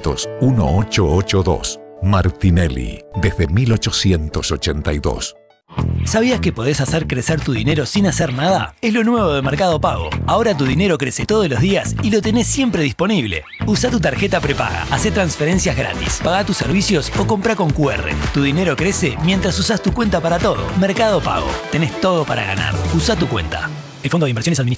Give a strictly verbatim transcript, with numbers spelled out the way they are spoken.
ochocientos, dieciocho ochenta y dos. Martinelli, desde mil ochocientos ochenta y dos. ¿Sabías que podés hacer crecer tu dinero sin hacer nada? Es lo nuevo de Mercado Pago. Ahora tu dinero crece todos los días y lo tenés siempre disponible. Usa tu tarjeta prepaga, hacé transferencias gratis, paga tus servicios o compra con cu erre. Tu dinero crece mientras usás tu cuenta para todo. Mercado Pago. Tenés todo para ganar. Usa tu cuenta. El Fondo de Inversiones Administrativas